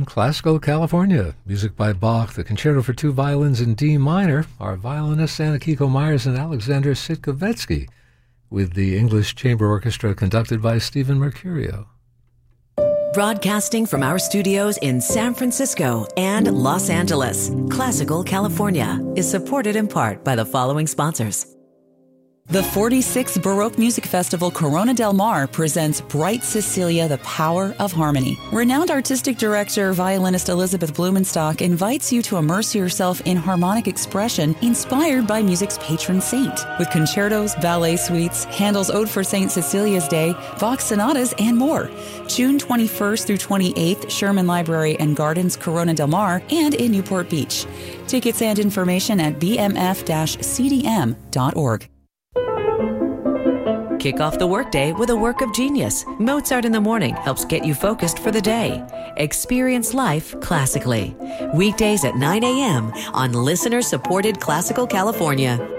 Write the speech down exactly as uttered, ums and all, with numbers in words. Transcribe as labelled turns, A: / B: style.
A: on Classical California. Music by Bach, the Concerto for Two Violins in D minor. Our violinists Anna Kiko Myers and Alexander Sitkovetsky, with the English Chamber Orchestra conducted by Stephen Mercurio.
B: Broadcasting from our studios in San Francisco and Los Angeles, Classical California is supported in part by the following sponsors. The forty-sixth Baroque Music Festival Corona Del Mar presents Bright Cecilia, the Power of Harmony. Renowned artistic director, violinist Elizabeth Blumenstock invites you to immerse yourself in harmonic expression inspired by music's patron saint. With concertos, ballet suites, Handel's Ode for Saint Cecilia's Day, Bach sonatas, and more. June twenty-first through twenty-eighth, Sherman Library and Gardens, Corona Del Mar, and in Newport Beach. Tickets and information at b m f dash c d m dot org. Kick off the workday with a work of genius. Mozart in the Morning helps get you focused for the day. Experience life classically. Weekdays at nine a.m. on listener-supported Classical California.